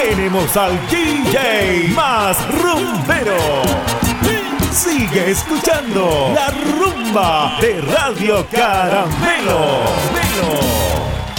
tenemos al DJ más rumbero. Sigue escuchando la rumba de Radio Caramelo.